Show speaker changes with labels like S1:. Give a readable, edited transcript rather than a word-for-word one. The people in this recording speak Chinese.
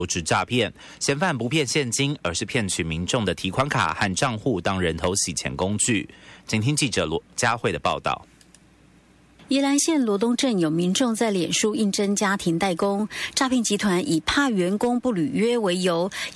S1: 指诈骗，嫌犯不骗现金，而是骗取民众的提款卡和账户当人头洗钱工具。请听记者罗佳慧的报道。
S2: 宜兰县罗东镇有民众在脸书应征家庭代工，诈骗集团以怕员工不履约为由，